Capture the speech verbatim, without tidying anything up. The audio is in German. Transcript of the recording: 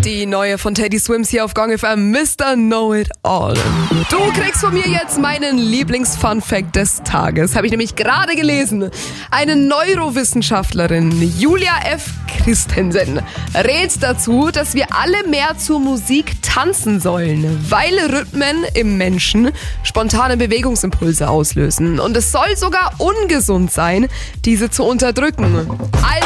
Die neue von Teddy Swims hier auf Gong F M, Mister Know-It-All. Du kriegst von mir jetzt meinen Lieblings-Fun-Fact des Tages. Habe ich nämlich gerade gelesen. Eine Neurowissenschaftlerin, Julia F. Christensen, rät dazu, dass wir alle mehr zur Musik tanzen sollen, weil Rhythmen im Menschen spontane Bewegungsimpulse auslösen. Und es soll sogar ungesund sein, diese zu unterdrücken. Also